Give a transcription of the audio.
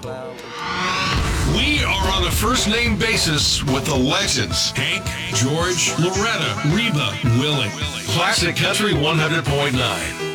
We are on a first-name basis with the legends. Hank, George, Loretta, Reba, Willie. Classic Country 100.9.